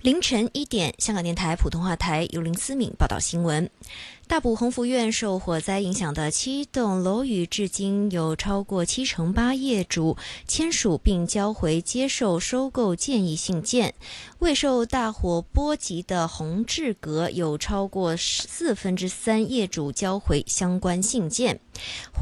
凌晨1点，香港电台普通话台由林思敏报道新闻。大埔鸿福苑受火灾影响的7栋楼宇，至今有超过78%业主签署并交回接受收购建议信件。未受大火波及的宏志阁有超过3/4业主交回相关信件。